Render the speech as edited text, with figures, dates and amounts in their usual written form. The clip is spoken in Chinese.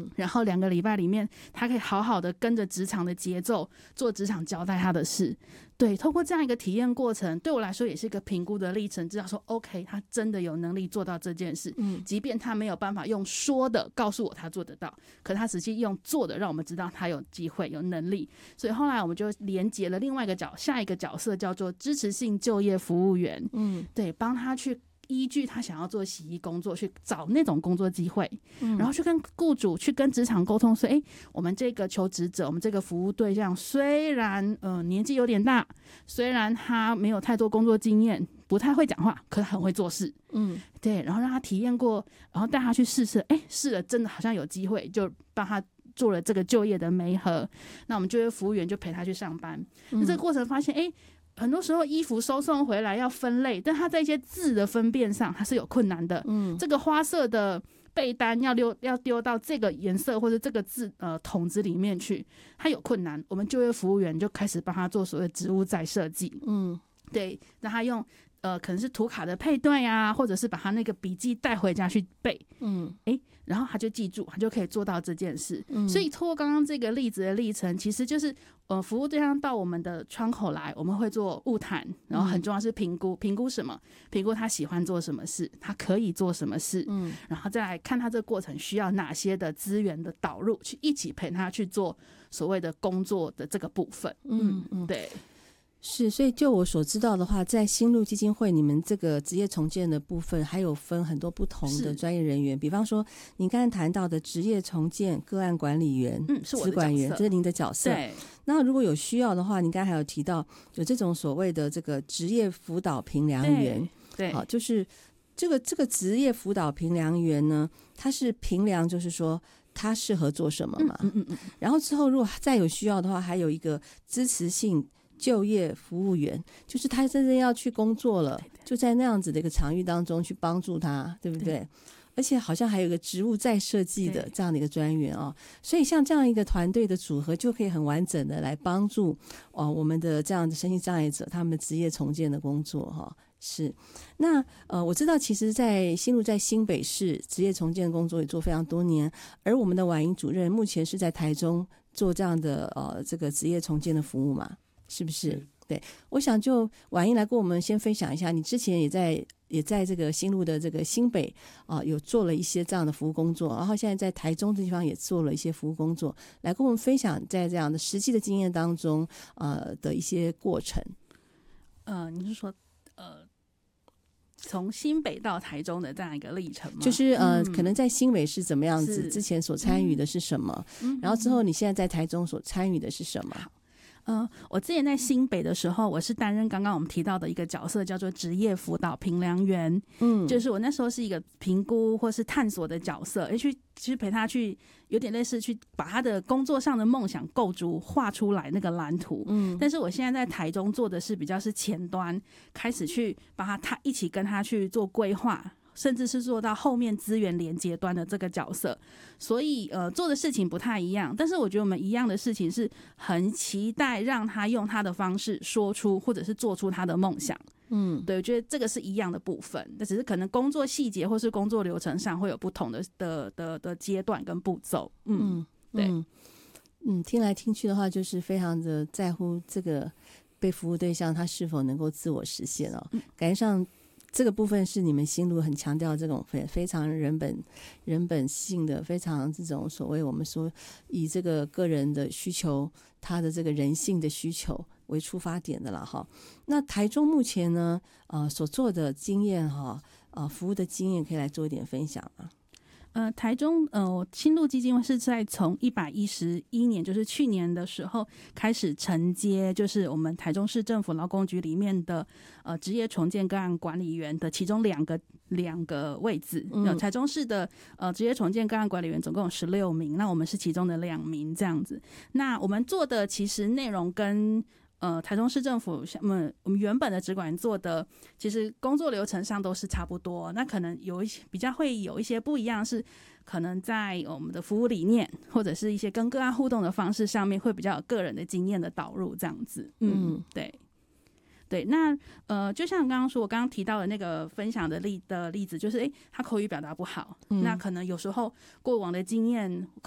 然后2个礼拜里面他可以好好的跟着职场的节奏做职场交代他的事。对，透过这样一个体验过程，对我来说也是一个评估的历程，知道说 OK 他真的有能力做到这件事，即便他没有办法用说的告诉我他做得到，可他实际用做的让我们知道他有机会有能力。所以后来我们就连结了另外一个下一个角色，叫做支持性就业服务员，对，帮他去依据他想要做洗衣工作去找那种工作机会，然后去跟雇主去跟职场沟通说，我们这个求职者，我们这个服务对象虽然年纪有点大，虽然他没有太多工作经验，不太会讲话，可是很会做事，对，然后让他体验过，然后带他去试试，试了真的好像有机会，就帮他做了这个就业的媒合。那我们就业服务员就陪他去上班，那这个过程发现很多时候衣服收送回来要分类，但他在一些字的分辨上他是有困难的，这个花色的被单要丢到这个颜色或者这个字桶子里面去，他有困难，我们就业服务员就开始帮他做所谓职务再设计，对，让他用可能是图卡的配对啊，或者是把他那个笔记带回家去背，然后他就记住，他就可以做到这件事。所以透过刚刚这个例子的历程，其实就是服务对象到我们的窗口来，我们会做晤谈，然后很重要是评估什么？评估他喜欢做什么事，他可以做什么事，然后再来看他这个过程需要哪些的资源的导入，去一起陪他去做所谓的工作的这个部分。对。 是，所以就我所知道的话，在新路基金会你们这个职业重建的部分还有分很多不同的专业人员，比方说你刚才谈到的职业重建个案管理员， 是我的角色， 职管员，这是您的角色。 对， 那如果有需要的话，你刚才还有提到有这种所谓的这个职业辅导评量员， 对， 好，就是这个职业辅导评量员呢，他是评量就是说他适合做什么嘛，然后之后如果再有需要的话，还有一个支持性就业服务员，就是他真正要去工作了，就在那样子的一个场域当中去帮助他，对不对？而且好像还有一个职务再设计的这样的一个专员所以像这样一个团队的组合就可以很完整的来帮助我们的这样的身心障碍者他们的职业重建的工作是。那我知道其实在新路在新北市职业重建的工作也做非常多年，而我们的婉莹主任目前是在台中做这样的这个职业重建的服务嘛，是不是？对，我想就婉莹来跟我们先分享一下，你之前也在这个新路的这个新北有做了一些这样的服务工作，然后现在在台中这地方也做了一些服务工作，来跟我们分享在这样的实际的经验当中的一些过程。 你是说从新北到台中的这样一个历程吗？ 就是可能在新北是怎么样子，之前所参与的是什么，然后之后你现在在台中所参与的是什么？ 我之前在新北的时候，我是担任刚刚我们提到的一个角色，叫做职业辅导评量员。就是我那时候是一个评估或是探索的角色，去陪他去，有点类似去把他的工作上的梦想构筑画出来那个蓝图。但是我现在在台中做的是比较是前端，开始去把他一起跟他去做规划，甚至是做到后面资源连接端的这个角色，所以做的事情不太一样，但是我觉得我们一样的事情是很期待让他用他的方式说出或者是做出他的梦想。对，我觉得这个是一样的部分，但只是可能工作细节或是工作流程上会有不同的阶段跟步骤。对， 听来听去的话，就是非常的在乎这个被服务对象他是否能够自我实现感觉上这个部分是你们新路很强调这种非常人本性的，非常这种所谓我们说以这个个人的需求，他的这个人性的需求为出发点的了那台中目前呢所做的经验服务的经验可以来做一点分享吗？ 台中新路基金会是在从111年，就是去年的时候开始承接，就是我们台中市政府劳工局里面的职业重建个案管理员的其中两个位置。台中市的职业重建个案管理员总共有16名，那我们是其中的2名这样子。那我们做的其实内容跟台中市政府我们原本的职管做的其实工作流程上都是差不多，那可能有一些比较会有一些不一样，是可能在我们的服务理念或者是一些跟个案互动的方式上面会比较有个人的经验的导入这样子。对，那就像我刚刚提到的那个分享的例子，就是他口语表达不好，那可能有时候过往的经验